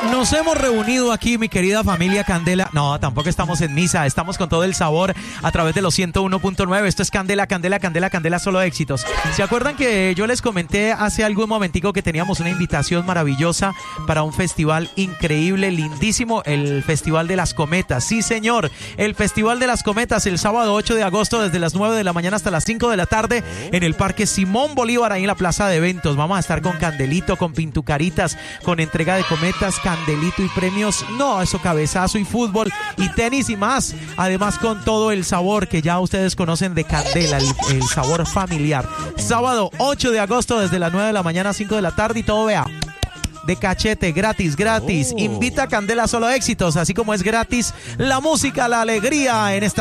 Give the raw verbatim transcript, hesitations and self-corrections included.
Nos hemos reunido aquí, mi querida familia Candela. No, tampoco estamos en misa, estamos con todo el sabor a través de los ciento uno punto nueve. Esto es Candela, Candela, Candela, Candela, solo éxitos. ¿Se acuerdan que yo les comenté hace algún momentico que teníamos una invitación maravillosa para un festival increíble, lindísimo, el Festival de las Cometas? Sí, señor, el Festival de las Cometas, el sábado ocho de agosto, desde las nueve de la mañana hasta las cinco de la tarde, en el Parque Simón Bolívar, ahí en la plaza de eventos. Vamos a estar con Candelito, con pintucaritas, con entrega de cometas, Candelito y premios. No, eso, cabezazo y fútbol y tenis y más. Además, con todo el sabor que ya ustedes conocen de Candela, el, el sabor familiar. Sábado ocho de agosto, desde las nueve de la mañana a cinco de la tarde, y todo, vea, de cachete, gratis, gratis. Oh. Invita a Candela, solo éxitos, así como es gratis la música, la alegría en esta